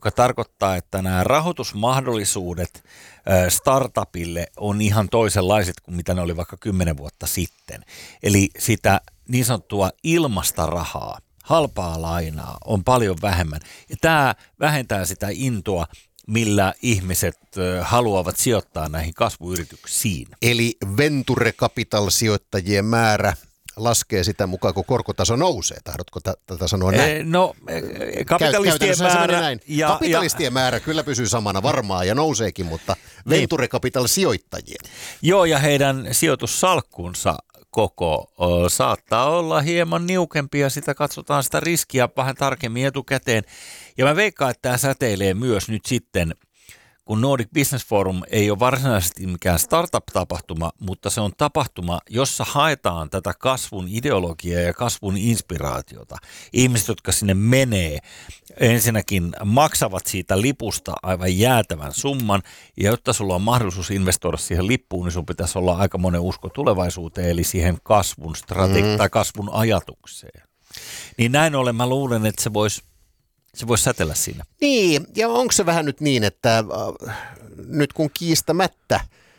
joka tarkoittaa, että nämä rahoitusmahdollisuudet startupille on ihan toisenlaiset kuin mitä ne oli vaikka 10 vuotta sitten. Eli sitä niin sanottua ilmasta rahaa, halpaa lainaa on paljon vähemmän. Ja tämä vähentää sitä intoa, millä ihmiset haluavat sijoittaa näihin kasvuyrityksiin. Eli venture capital-sijoittajien määrä laskee sitä mukaan, kun korkotaso nousee. Tahdotko tätä sanoa näin? No, kapitalistien määrä. Näin. Kapitalistien määrä kyllä pysyy samana varmaan ja nouseekin, mutta venture capital-sijoittajien. Joo, ja heidän sijoitussalkkunsa koko saattaa olla hieman niukempi ja sitä katsotaan sitä riskiä vähän tarkemmin etukäteen. Ja mä veikkaan, että tämä säteilee myös nyt sitten, kun Nordic Business Forum ei ole varsinaisesti mikään startup-tapahtuma, mutta se on tapahtuma, jossa haetaan tätä kasvun ideologiaa ja kasvun inspiraatiota. Ihmiset, jotka sinne menee, ensinnäkin maksavat siitä lipusta aivan jäätävän summan, ja jotta sulla on mahdollisuus investoida siihen lippuun, niin sun pitäisi olla aika monen usko tulevaisuuteen, eli siihen kasvun tai kasvun ajatukseen. Niin näin ollen mä luulen, että se voisi sätellä siinä. Niin, ja onko se vähän nyt niin, että nyt kun kiistämättä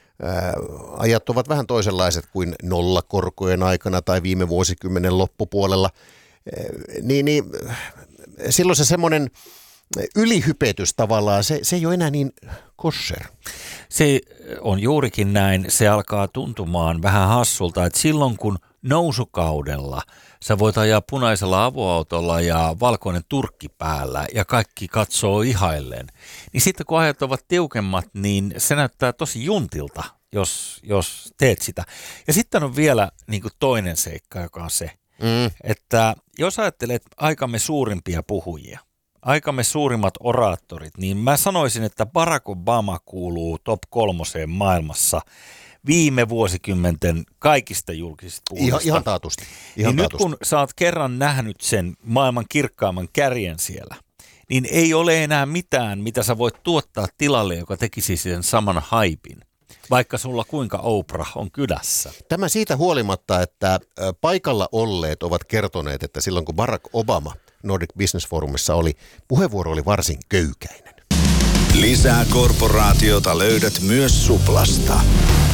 ajat ovat vähän toisenlaiset kuin nollakorkojen aikana tai viime vuosikymmenen loppupuolella, niin silloin se semmoinen ylihypetys tavallaan, se ei ole enää niin kosher. Se on juurikin näin, se alkaa tuntumaan vähän hassulta, että silloin kun nousukaudella sä voit ajaa punaisella avoautolla ja valkoinen turkki päällä ja kaikki katsoo ihaillen. Niin sitten kun ajat ovat tiukemmat, niin se näyttää tosi juntilta, jos teet sitä. Ja sitten on vielä niin kuin toinen seikka, joka on se, että jos ajattelet aikamme suurimpia puhujia, aikamme suurimmat oraattorit, niin mä sanoisin, että Barack Obama kuuluu top 3 maailmassa viime vuosikymmenten kaikista julkisista puhujista. Ihan taatusti. Nyt kun sä oot kerran nähnyt sen maailman kirkkaamman kärjen siellä, niin ei ole enää mitään, mitä sä voit tuottaa tilalle, joka tekisi sen saman haipin, vaikka sulla kuinka Oprah on kydässä. Tämä siitä huolimatta, että paikalla olleet ovat kertoneet, että silloin kun Barack Obama Nordic Business Forumissa oli, puheenvuoro oli varsin köykäinen. Lisää korporaatiota löydät myös Suplasta.